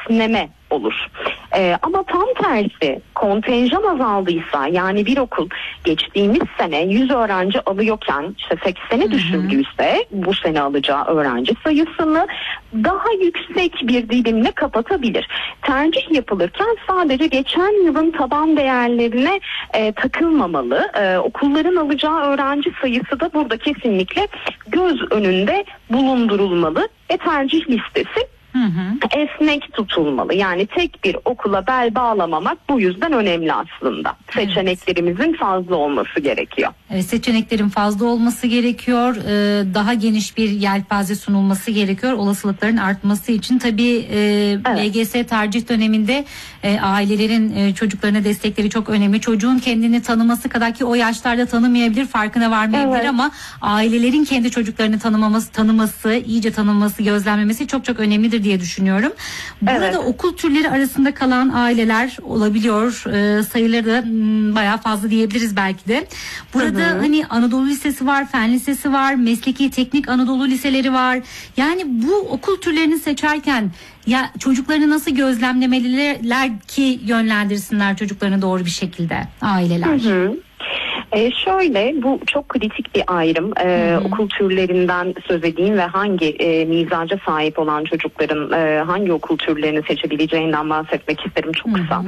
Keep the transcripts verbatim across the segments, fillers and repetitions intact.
esneme olur. Ee, ama tam tersi, kontenjan azaldıysa, yani bir okul geçtiğimiz sene yüz öğrenci alıyorken işte seksene düşürdüyse bu sene alacağı öğrenci sayısını daha yüksek bir dilimle kapatabilir. Tercih yapılırken sadece geçen yılın taban değerlerine e, takılmamalı. E, okulların alacağı öğrenci sayısı da burada kesinlikle göz önünde bulundurulmalı ve tercih listesi Hı hı. esnek tutulmalı. Yani tek bir okula bel bağlamamak bu yüzden önemli aslında. Evet. Seçeneklerimizin fazla olması gerekiyor. Evet, seçeneklerin fazla olması gerekiyor. Ee, daha geniş bir yelpaze sunulması gerekiyor. Olasılıkların artması için tabii e, evet. L G S tercih döneminde e, ailelerin e, çocuklarına destekleri çok önemli. Çocuğun kendini tanıması kadar, ki o yaşlarda tanımayabilir, farkına varmayabilir, evet. ama ailelerin kendi çocuklarını tanımaması, tanıması, iyice tanınması, gözlemlemesi çok çok önemlidir diye düşünüyorum. Burada evet. okul türleri arasında kalan aileler olabiliyor. E, sayıları da m, bayağı fazla diyebiliriz belki de. Burada hı hı. hani Anadolu Lisesi var, Fen Lisesi var, Mesleki Teknik Anadolu Liseleri var. Yani bu okul türlerini seçerken ya çocuklarını nasıl gözlemlemeliler ki yönlendirsinler çocuklarını doğru bir şekilde aileler? Hı hı. Ee, şöyle, bu çok kritik bir ayrım. Ee, okul türlerinden söz edeyim ve hangi e, mizaca sahip olan çocukların e, hangi okul türlerini seçebileceğinden bahsetmek isterim çok kısa.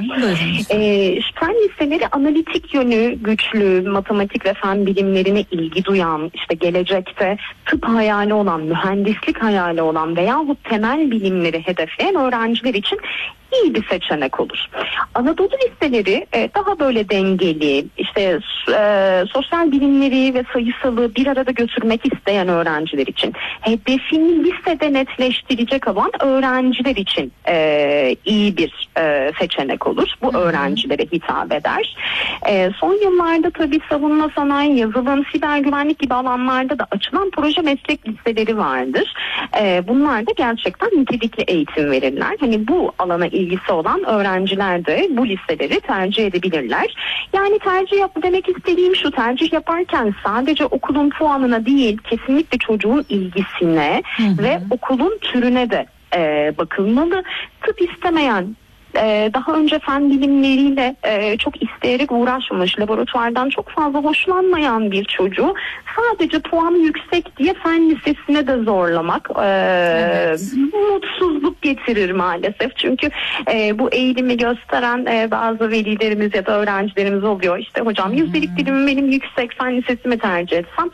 Ee, fen liseleri analitik yönü güçlü, matematik ve fen bilimlerine ilgi duyan, işte gelecekte tıp hayali olan, mühendislik hayali olan veyahut temel bilimleri hedefleyen öğrenciler için iyi bir seçenek olur. Anadolu liseleri e, daha böyle dengeli, işte e, sosyal bilimleri ve sayısalı bir arada götürmek isteyen öğrenciler için, hedefini lisede netleştirecek olan öğrenciler için e, iyi bir e, seçenek olur. Bu öğrencilere hitap eder. E, son yıllarda tabii savunma sanayi, yazılım, siber güvenlik gibi alanlarda da açılan proje meslek liseleri vardır. E, bunlar da gerçekten nitelikli eğitim verirler. Hani bu alana ilgisi olan öğrenciler de bu liseleri tercih edebilirler. Yani tercih yap demek istediğim şu: tercih yaparken sadece okulun puanına değil, kesinlikle çocuğun ilgisine hı hı. ve okulun türüne de e, bakılmalı. Tıp istemeyen, Ee, daha önce fen bilimleriyle e, çok isteyerek uğraşmamış, laboratuvardan çok fazla hoşlanmayan bir çocuğu sadece puanı yüksek diye fen lisesine de zorlamak e, evet. mutsuzluk getirir maalesef. Çünkü e, bu eğilimi gösteren e, bazı velilerimiz ya da öğrencilerimiz oluyor. İşte hocam yüzdelik dilimim benim yüksek, fen lisesimi tercih etsem.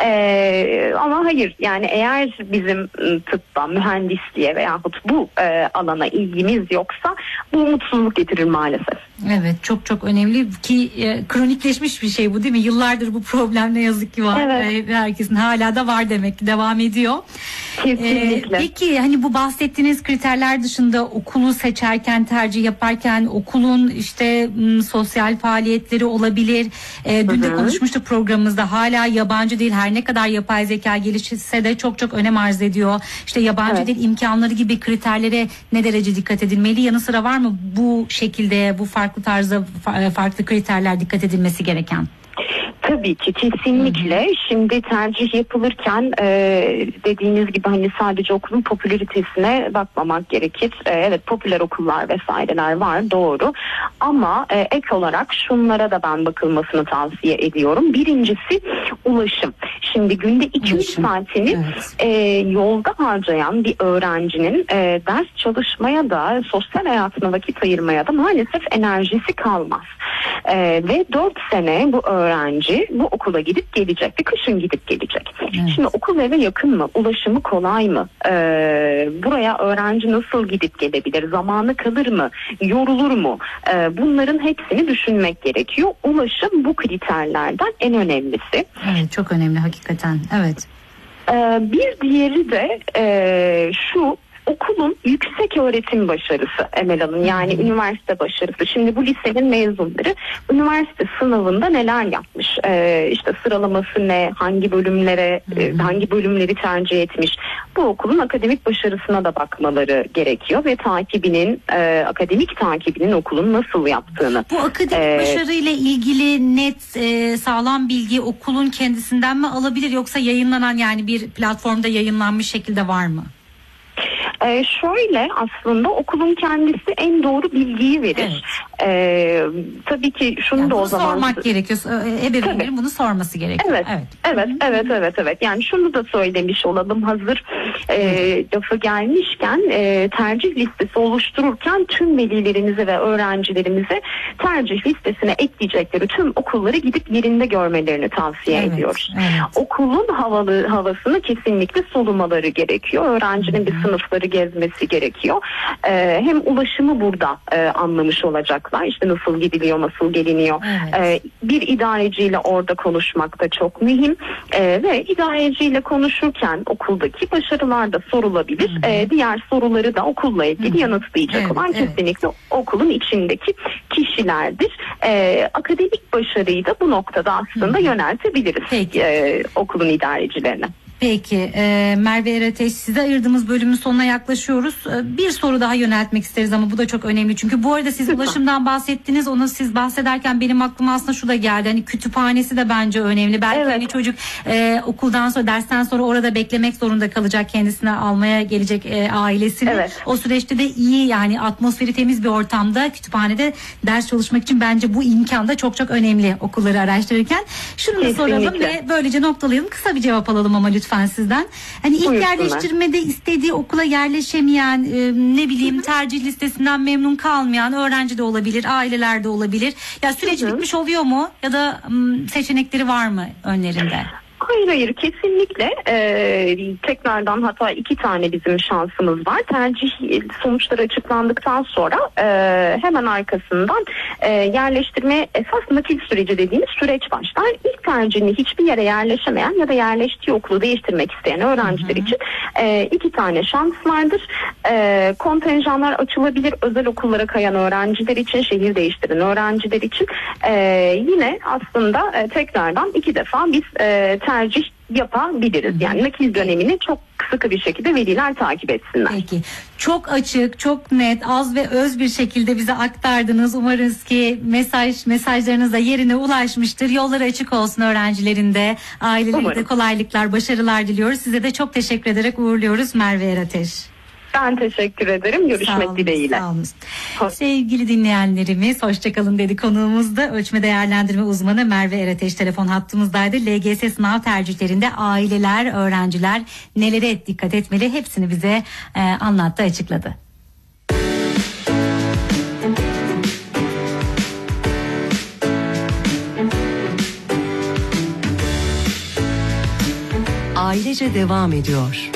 E, ama hayır, yani eğer bizim tıbba, mühendisliğe veyahut bu e, alana ilgimiz yoksa bu mutsuzluk getirir maalesef. Evet, çok çok önemli ki e, kronikleşmiş bir şey bu, değil mi? Yıllardır bu problem ne yazık ki var. Evet. E, herkesin hala da var demek ki, devam ediyor. Kesinlikle. E, peki hani bu bahsettiğiniz kriterler dışında okulu seçerken, tercih yaparken okulun işte m, sosyal faaliyetleri olabilir. E, dün de konuşmuştuk programımızda, hala yabancı dil her ne kadar yapay zeka gelişse de çok çok önem arz ediyor. İşte yabancı evet. dil imkanları gibi kriterlere ne derece dikkat edilmeli? Yanı sıra var mı bu şekilde, bu farklı tarzda farklı kriterler dikkat edilmesi gereken? Tabii ki, kesinlikle. Hı hı. Şimdi tercih yapılırken e, dediğiniz gibi hani sadece okulun popülaritesine bakmamak gerekir. E, evet, popüler okullar vesaireler var, doğru. Ama e, ek olarak şunlara da ben bakılmasını tavsiye ediyorum. Birincisi ulaşım. Şimdi günde iki üç saatini evet. e, yolda harcayan bir öğrencinin e, ders çalışmaya da, sosyal hayatına vakit ayırmaya da maalesef enerjisi kalmaz. E, ve dört sene bu öğrenci bu okula gidip gelecek ve kışın gidip gelecek. Evet. Şimdi okul eve yakın mı? Ulaşımı kolay mı? Ee, buraya öğrenci nasıl gidip gelebilir? Zamanı kalır mı? Yorulur mu? Ee, bunların hepsini düşünmek gerekiyor. Ulaşım bu kriterlerden en önemlisi. Evet, çok önemli hakikaten. Evet. Ee, bir diğeri de e, şu: okulun yüksek öğretim başarısı Emel Hanım, yani hmm. üniversite başarısı. Şimdi bu lisenin mezunları üniversite sınavında neler yapmış? Ee, işte sıralaması ne? Hangi bölümlere, hmm. e, hangi bölümleri tercih etmiş? Bu okulun akademik başarısına da bakmaları gerekiyor ve takibinin, e, akademik takibinin okulun nasıl yaptığını. Bu akademik ee, başarıyla ilgili net, e, sağlam bilgi okulun kendisinden mi alabilir, yoksa yayınlanan, yani bir platformda yayınlanmış şekilde var mı? Ee, şöyle aslında okulun kendisi en doğru bilgiyi verir. Evet. Ee, tabii ki şunu yani da o zaman sormak gerekiyor. Ebeveynlerin bunu sorması gerekiyor. Evet, evet, evet, evet, evet, evet. Yani şunu da söylemiş olalım hazır e, lafı gelmişken e, tercih listesi oluştururken tüm velilerimize ve öğrencilerimize tercih listesine ekleyecekleri tüm okulları gidip yerinde görmelerini tavsiye evet, ediyoruz. Evet. Okulun havalı havasını kesinlikle solumaları gerekiyor. Öğrencinin bir sınıfları gezmesi gerekiyor. E, hem ulaşımı burada e, anlamış olacaklar. İşte nasıl gidiliyor, nasıl geliniyor. Evet. E, bir idareciyle orada konuşmak da çok mühim. E, ve idareciyle konuşurken okuldaki başarılar da sorulabilir. E, diğer soruları da okulla ilgili Hı-hı. yanıtlayacak evet, olan evet. kesinlikle okulun içindeki kişilerdir. E, akademik başarıyı da bu noktada aslında Hı-hı. yöneltebiliriz e, okulun idarecilerine. Peki e, Merve Erateş, size ayırdığımız bölümün sonuna yaklaşıyoruz. E, bir soru daha yöneltmek isteriz ama bu da çok önemli. Çünkü bu arada siz ulaşımdan bahsettiniz. Onu siz bahsederken benim aklıma aslında şu da geldi. Hani kütüphanesi de bence önemli. Belki evet. hani çocuk e, okuldan sonra, dersten sonra orada beklemek zorunda kalacak, kendisine almaya gelecek e, ailesini. Evet. O süreçte de iyi, yani atmosferi temiz bir ortamda kütüphanede ders çalışmak için bence bu imkan da çok çok önemli okulları araştırırken. Şunu da soralım ve böylece noktalayalım. Kısa bir cevap alalım ama lütfen sizden. Hani ilk Buyursunlar. yerleştirmede istediği okula yerleşemeyen, e, ne bileyim tercih listesinden memnun kalmayan öğrenci de olabilir, aileler de olabilir. Ya süreç Hı-hı. bitmiş oluyor mu ya da m, seçenekleri var mı önlerinde? Hayır hayır kesinlikle ee, tekrardan hatta iki tane bizim şansımız var. Tercih sonuçları açıklandıktan sonra e, hemen arkasından e, yerleştirme esas nakil süreci dediğimiz süreç başlar. İlk tercihini hiçbir yere yerleşemeyen ya da yerleştiği okulu değiştirmek isteyen öğrenciler Hı-hı. için e, iki tane şans vardır. E, kontenjanlar açılabilir özel okullara kayan öğrenciler için, şehir değiştiren öğrenciler için. E, yine aslında e, tekrardan iki defa biz e, tercih yapabiliriz. Yani nakil dönemini çok sıkı bir şekilde veliler takip etsinler. Peki. Çok açık, çok net, az ve öz bir şekilde bize aktardınız. Umarız ki mesaj mesajlarınız da yerine ulaşmıştır. Yolları açık olsun öğrencilerin de, ailelerine de kolaylıklar, başarılar diliyoruz. Size de çok teşekkür ederek uğurluyoruz Merve Erateş. Ben teşekkür ederim. Görüşmek sağ olun, dileğiyle. Sağ olun. Hoş. Sevgili dinleyenlerimiz, hoşçakalın dedi konuğumuzda. Ölçme değerlendirme uzmanı Merve Erateş telefon hattımızdaydı. L G S sınav tercihlerinde aileler, öğrenciler nelere dikkat etmeli, hepsini bize e, anlattı, açıkladı. Ailece devam ediyor.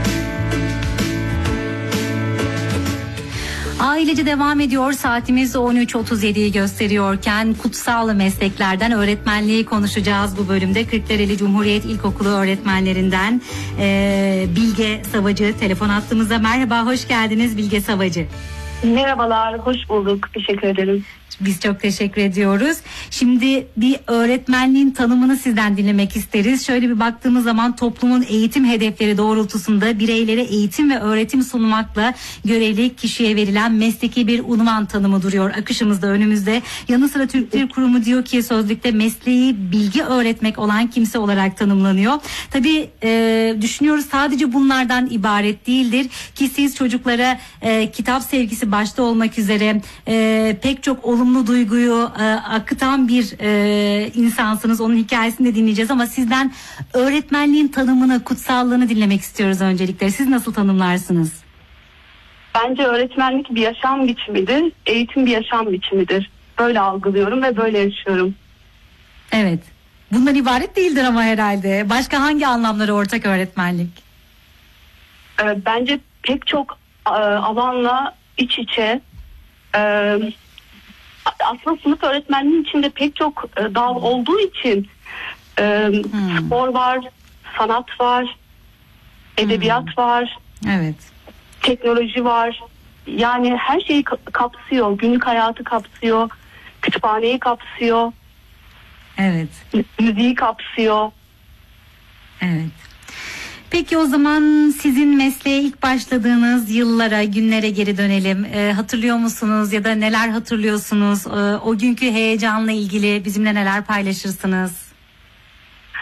Ailece devam ediyor. Saatimiz on üç otuz yediyi gösteriyorken kutsal mesleklerden öğretmenliği konuşacağız bu bölümde. Kırklareli Cumhuriyet İlkokulu öğretmenlerinden e, Bilge Savacı telefon hattımıza. Merhaba, hoş geldiniz Bilge Savacı. Merhabalar, hoş bulduk. Teşekkür ederim. Biz çok teşekkür ediyoruz. Şimdi bir öğretmenliğin tanımını sizden dinlemek isteriz. Şöyle bir baktığımız zaman toplumun eğitim hedefleri doğrultusunda bireylere eğitim ve öğretim sunmakla görevli kişiye verilen mesleki bir unvan tanımı duruyor akışımızda önümüzde. Yanı sıra Türk Dil Kurumu diyor ki sözlükte mesleği bilgi öğretmek olan kimse olarak tanımlanıyor. Tabii e, düşünüyoruz sadece bunlardan ibaret değildir ki siz çocuklara e, kitap sevgisi başta olmak üzere e, pek çok olumlu duyguyu e, akıtan bir e, insansınız. Onun hikayesini de dinleyeceğiz ama sizden öğretmenliğin tanımını, kutsallığını dinlemek istiyoruz öncelikle. Siz nasıl tanımlarsınız? Bence öğretmenlik bir yaşam biçimidir. Eğitim bir yaşam biçimidir. Böyle algılıyorum ve böyle yaşıyorum. Evet. Bundan ibaret değildir ama herhalde. Başka hangi anlamları ortak öğretmenlik? E, bence pek çok e, alanla iç içe. E, Aslında sınıf öğretmenliği içinde pek çok e, dal olduğu için e, hmm. spor var, sanat var, edebiyat hmm. var, evet, teknoloji var. Yani her şeyi kapsıyor, günlük hayatı kapsıyor, kütüphaneyi kapsıyor, evet, müziği kapsıyor. Evet. Peki o zaman sizin mesleğe ilk başladığınız yıllara, günlere geri dönelim. Ee, hatırlıyor musunuz ya da neler hatırlıyorsunuz? Ee, o günkü heyecanla ilgili bizimle neler paylaşırsınız?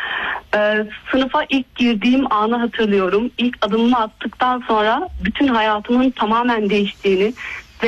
Ee, sınıfa ilk girdiğim anı hatırlıyorum. İlk adımımı attıktan sonra bütün hayatımın tamamen değiştiğini,